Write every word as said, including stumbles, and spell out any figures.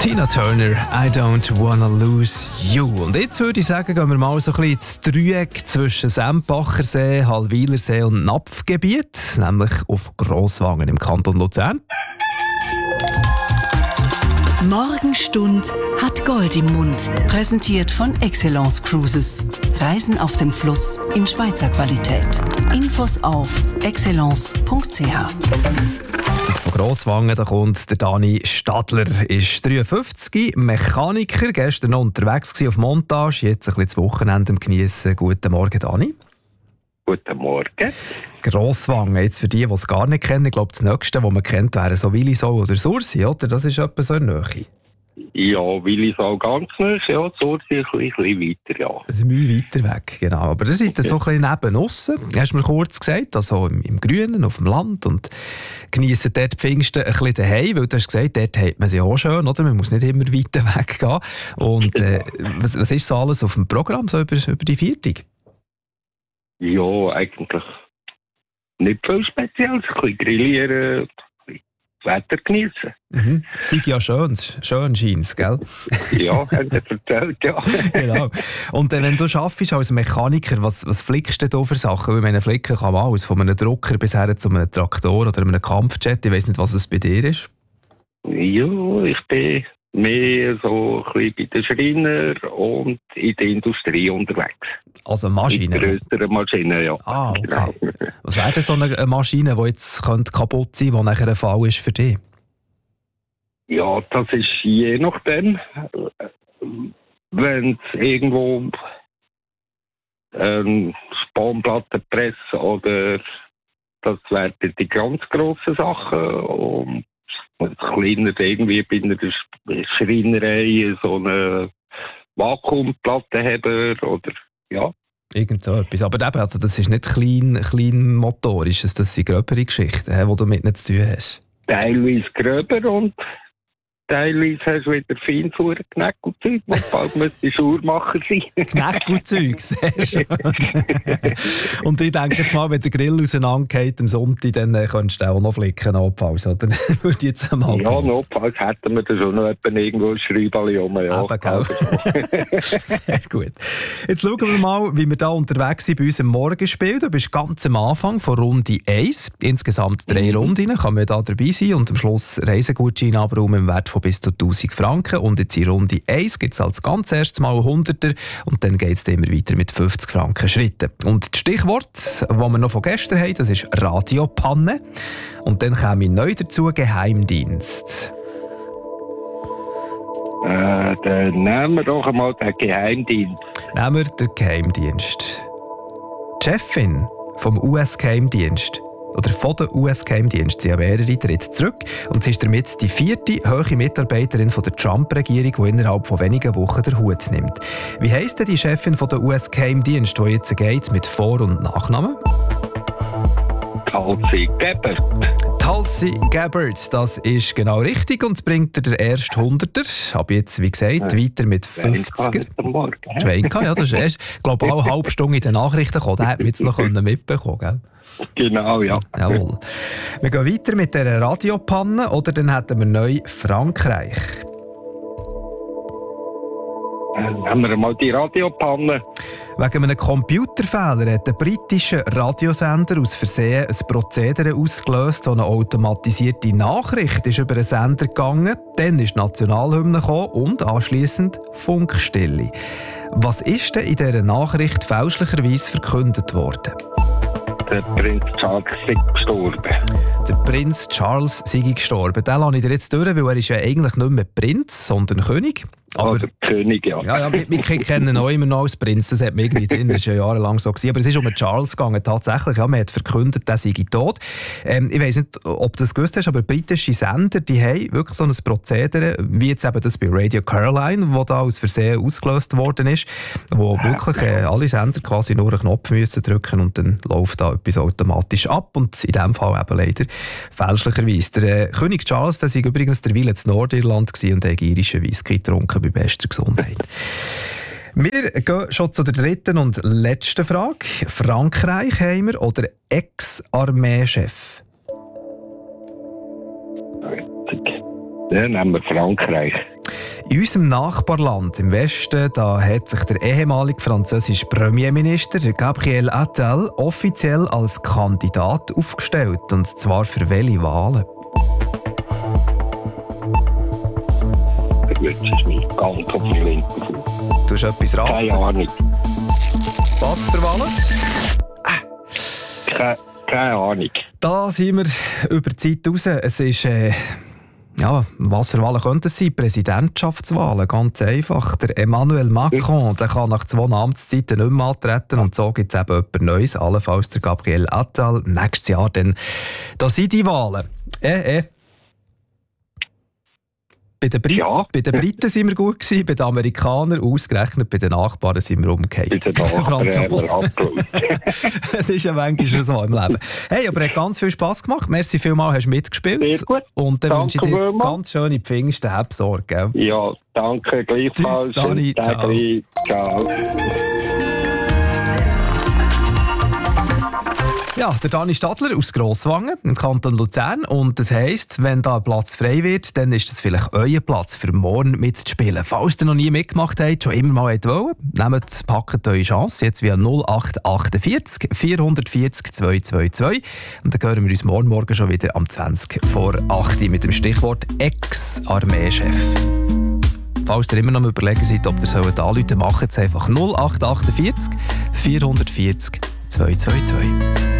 Tina Turner, I don't wanna lose you. Und jetzt würde ich sagen, gehen wir mal so ein bisschen ins Dreieck zwischen Sempachersee, Hallwilersee und Napfgebiet, nämlich auf Grosswangen im Kanton Luzern. Morgenstund hat Gold im Mund. Präsentiert von Excellence Cruises. Reisen auf dem Fluss in Schweizer Qualität. Infos auf excellence punkt c h. Von Grosswangen da kommt der Dani Stadler, ist dreiundfünfzig, Mechaniker, gestern noch unterwegs gewesen auf Montage, jetzt ein bisschen das Wochenende genießen. Guten Morgen, Dani. Guten Morgen. Grosswangen, jetzt für die, die es gar nicht kennen, ich glaube, das Nächste, was man kennt, wäre so Willisau oder Sursi, oder? Das ist etwa so in der Nähe. Ja, Willisau ganz nah, ja, Sursi ein bisschen weiter, ja. Das ist Mühe weiter weg, genau. Aber ihr seid so ein bisschen neben aussen, hast du mir kurz gesagt, also im, im Grünen, auf dem Land, und geniessen dort die Pfingsten ein bisschen daheim, weil du hast gesagt, dort hat man sie auch schön, oder? Man muss nicht immer weiter weggehen. Und äh, was, was ist so alles auf dem Programm, so über, über die Viertig? Ja, eigentlich nicht viel Spezielles. Ein bisschen grillieren, ein bisschen das Wetter genießen. Mhm. Sei ja schön, schön scheint's, gell? Ja, haben Sie erzählt, ja. Genau. Und äh, wenn du arbeitest als Mechaniker, was, was flickst du da für Sachen? Weil meine Flicken kann man alles, von einem Drucker bis her zu einem Traktor oder einem Kampfjet. Ich weiss nicht, was es bei dir ist. Ja, ich bin mehr so ein bisschen bei den Schreiner und in der Industrie unterwegs. Also Maschinen? Mit grösseren Maschinen, ja. Ah, okay. Genau. Was wäre denn so eine Maschine, die jetzt kaputt sein könnte, die nachher ein Fall ist für dich? Ja, das ist je nachdem. Wenn es irgendwo ähm, Spanplattenpresse oder das wären die ganz grossen Sachen. Und als kleiner irgendwie bei einer Schreinerei so eine Vakuumplattenheber oder ja. Irgend so etwas. Aber eben, also das ist nicht klein, klein motorisch, das sind gröbere Geschichten, die du damit nicht zu tun hast. Teilweise gröber und teilweise hast du wieder Feinfuhr, Knäckelzeug, wo bald müsste Schuhmacher sein. Knäckelzeug, sehr schön. Und ich denke jetzt mal, wenn der Grill auseinandergeht am Sonntag, dann äh, könntest du auch noch flicken, notfalls, oder? Würde ich jetzt mal ja, notfalls hätten wir da schon noch irgendwo ein Schreiberli rum. Ja, eben, gell? Sehr gut. Jetzt schauen wir mal, wie wir da unterwegs sind bei unserem Morgenspiel. Du bist ganz am Anfang von Runde eins. Insgesamt drei mhm. Runden kann man da dabei sein und am Schluss Reisegutschein abräumen im Wert von bis zu tausend Franken. Und jetzt in Runde eins gibt es als ganz erstes Mal Hunderter und dann geht es immer weiter mit fünfzig Franken Schritten. Und das Stichwort, das wir noch von gestern haben, das ist Radiopanne. Und dann käme neu dazu Geheimdienst. Äh, dann nehmen wir doch einmal den Geheimdienst. Nehmen wir den Geheimdienst. Die Chefin vom U S-Geheimdienst oder von der U S-Geheimdienst, sie haben mehrere, tritt zurück und sie ist damit die vierte hohe Mitarbeiterin von der Trump-Regierung, die innerhalb von wenigen Wochen den Hut nimmt. Wie heisst denn die Chefin von der U S-Geheimdienst, die jetzt geht mit Vor- und Nachnamen? Tulsi Gabbard. Tulsi Gabbard, das ist genau richtig und bringt dir den ersten Hunderter. Aber jetzt, wie gesagt, ja. weiter mit fünfziger. Schweinka, ja, das ist erst, ich glaube, auch eine halbe Stunde in den Nachrichten gekommen. Den hätten wir jetzt noch mitbekommen, gell? Genau, ja. Jawohl. Wir gehen weiter mit dieser Radiopanne oder dann hätten wir neu Frankreich. Dann haben wir mal die Radiopanne. Wegen einem Computerfehler hat der britische Radiosender aus Versehen ein Prozedere ausgelöst, so eine automatisierte Nachricht ist über den Sender gegangen. Dann ist die Nationalhymne gekommen und anschliessend Funkstille. Was ist denn in dieser Nachricht fälschlicherweise verkündet worden? Der Prinz Charles sei gestorben. Der Prinz Charles sei gestorben. Den lasse ich dir jetzt durch, weil er ist ja eigentlich nicht mehr Prinz, sondern König. Aber, Oder König, ja. Ja, ja, wir, wir kennen ihn auch immer noch als Prinz, das hat man irgendwie drin, das war ja jahrelang so gewesen. Aber es ist um den Charles gegangen, tatsächlich. Ja, man hat verkündet, der sei tot. Ähm, ich weiss nicht, ob du das gewusst hast, aber britische Sender, die haben wirklich so ein Prozedere, wie jetzt eben das bei Radio Caroline, wo da aus Versehen ausgelöst worden ist, wo wirklich äh, alle Sender quasi nur einen Knopf müssen drücken und dann läuft da etwas automatisch ab. Und in diesem Fall eben leider fälschlicherweise. Der äh, König Charles, der war übrigens der Wille in Nordirland und hat irischen Whisky getrunken bei bester Gesundheit. Wir gehen schon zu der dritten und letzten Frage. Frankreich haben wir oder Ex-Armeechef? Dann nehmen wir Frankreich. In unserem Nachbarland im Westen, da hat sich der ehemalige französische Premierminister Gabriel Attal offiziell als Kandidat aufgestellt. Und zwar für welche Wahlen? Das ist nicht ganz auf dem linken Fuß. Du hast etwas raten? Keine Ahnung. Was für Wahlen? Keine, keine Ahnung. Da sind wir über die Zeit raus. Es ist, äh, ja, was für Wahlen könnten es sein? Präsidentschaftswahlen, ganz einfach. Der Emmanuel Macron, der kann nach zwei Amtszeiten nicht mehr antreten und so gibt es eben jemand Neues, allenfalls der Gabriel Attal. Nächstes Jahr dann, da sind die Wahlen. Äh, äh. Bei den, Brit- Ja. bei den Briten sind wir gut gewesen, bei den Amerikanern ausgerechnet, bei den Nachbarn sind wir umgekehrt. Bei den Nachbarn haben wir abgeschaut. Es ist ja manchmal so im Leben. Hey, aber es hat ganz viel Spass gemacht. Merci vielmals, hast du mitgespielt. Sehr gut. Und dann Danke wünsche ich dir vielmals. ganz schöne Pfingsten. Hab Sorge, gell? Ja, danke gleichfalls. Tschüss, Dani. Schönen Tag. Ciao. Ja, der Dani Stadler aus Grosswangen im Kanton Luzern. Und das heisst, wenn da ein Platz frei wird, dann ist das vielleicht euer Platz für morgen mitzuspielen. Falls ihr noch nie mitgemacht habt, schon immer mal wollt, nehmt, packt eure Chance jetzt via null acht achtundvierzig vierhundertvierzig zweihundertzweiundzwanzig. Und dann hören wir uns morgen Morgen schon wieder am zwanzig vor acht mit dem Stichwort Ex-Armeechef. Falls ihr immer noch überlegen seid, ob ihr sollt anrufen, macht es einfach null acht achtundvierzig vierhundertvierzig zweihundertzweiundzwanzig.